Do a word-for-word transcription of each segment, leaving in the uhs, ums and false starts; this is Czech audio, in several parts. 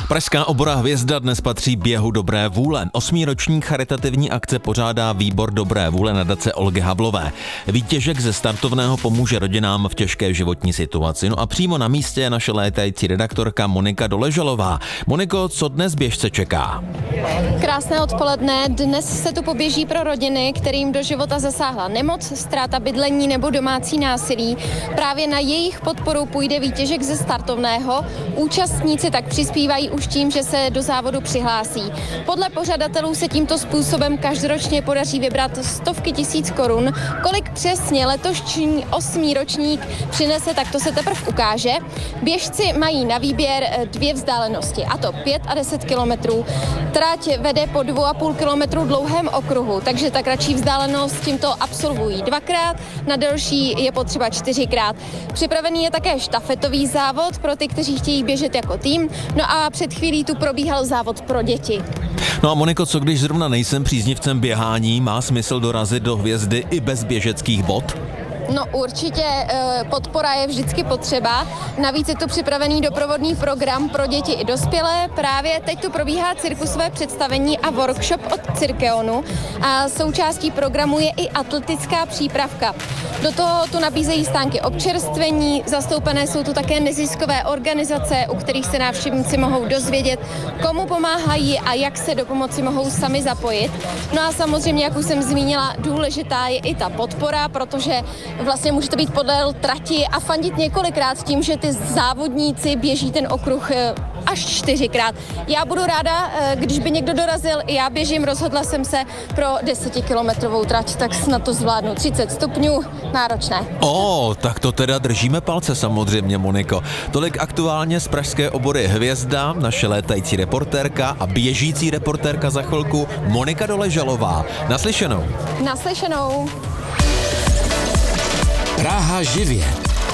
Pražská obora Hvězda dnes patří běhu dobré vůle. Osmý ročník charitativní akce pořádá Výbor dobré vůle nadace Olgy Havlové. Výtěžek ze startovného pomůže rodinám v těžké životní situaci. No a přímo na místě je naše létající redaktorka Monika Doležalová. Moniko, co dnes běžce čeká? Krásné odpoledne. Dnes se tu poběží pro rodiny, kterým do života zasáhla nemoc, ztráta bydlení nebo domácí násilí. Právě na jejich podporu půjde výtěžek ze startovného. Účastníci tak přispívají už tím, že se do závodu přihlásí. Podle pořadatelů se tímto způsobem každoročně podaří vybrat stovky tisíc korun. Kolik přesně letošní osmý ročník přinese, tak to se teprve ukáže. Běžci mají na výběr dvě vzdálenosti, a to pět a deset kilometrů. Trať vede po dvou a půl kilometru dlouhém okruhu, takže ta kratší vzdálenost tímto absolvují dvakrát, na delší je potřeba čtyřikrát. Připravený je také štafetový závod pro ty, kteří chtějí běžet jako tým. No a před chvílí tu probíhal závod pro děti. No a Moniko, co když zrovna nejsem příznivcem běhání, má smysl dorazit do Hvězdy i bez běžeckých bot? No určitě podpora je vždycky potřeba. Navíc je tu připravený doprovodný program pro děti i dospělé. Právě teď tu probíhá cirkusové představení a workshop od Cirkeonu a součástí programu je i atletická přípravka. Do toho tu nabízejí stánky občerstvení, zastoupené jsou tu také neziskové organizace, u kterých se návštěvníci mohou dozvědět, komu pomáhají a jak se do pomoci mohou sami zapojit. No a samozřejmě, jak už jsem zmínila, důležitá je i ta podpora, protože vlastně můžete být podél trati a fandit několikrát tím, že ty závodníci běží ten okruh až čtyřikrát. Já budu ráda, když by někdo dorazil, já běžím, rozhodla jsem se pro desetikilometrovou trať, tak snad to zvládnu. třicet stupňů, náročné. O, tak to teda držíme palce samozřejmě, Moniko. Tolik aktuálně z pražské obory Hvězda, naše létající reportérka a běžící reportérka za chvilku Monika Doležalová. Naslyšenou. Naslyšenou. Praha živě.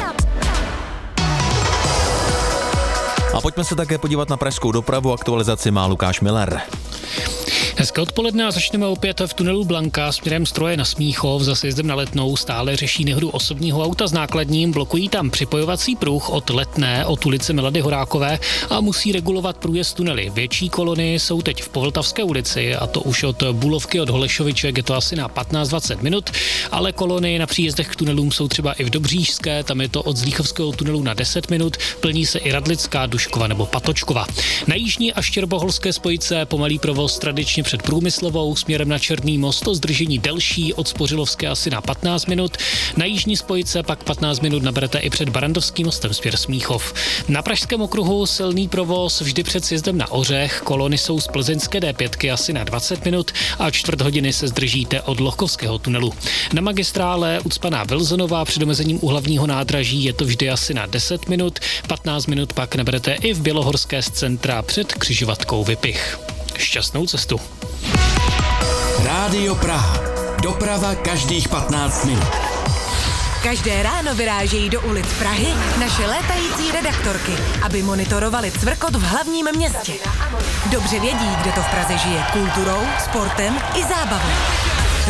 A pojďme se také podívat na pražskou dopravu. Aktualizaci má Lukáš Miller. Hezké odpoledne a začneme opět v tunelu Blanka směrem z Troje na Smíchov za sjezdem na Letnou. Stále řeší nehodu osobního auta s nákladním, blokují tam připojovací pruh od Letné od ulice Milady Horákové a musí regulovat průjezd tunely. Větší kolony jsou teď v Povltavské ulici a to už od Bulovky od Holešoviček je to asi na patnáct dvacet minut, ale kolony na příjezdech k tunelům jsou třeba i v Dobříšské, tam je to od Zlíchovského tunelu na deset minut, plní se i Radlická, Duškova nebo Patočkova. Na jižní a štěrboholské spojice pomalý provoz tradičně před Průmyslovou směrem na Černý most, to zdržení delší od Spořilovské asi na patnáct minut. Na jižní spojice pak patnáct minut naberete i před Barandovským mostem směr Smíchov. Na pražském okruhu silný provoz vždy před sjezdem na Ořech, kolony jsou z plzeňské dé pět asi na dvacet minut a čtvrt hodiny se zdržíte od Lochkovského tunelu. Na magistrále ucpaná Vilzonová před omezením u hlavního nádraží je to vždy asi na deset minut, patnáct minut pak naberete i v Bělohorské z centra před křižovatkou Vypich. Šťastnou cestu. Rádio Praha. Doprava každých patnáct minut. Každé ráno vyrážejí do ulic Prahy naše létající redaktorky, aby monitorovali cvrkot v hlavním městě. Dobře vědí, kde to v Praze žije kulturou, sportem i zábavou.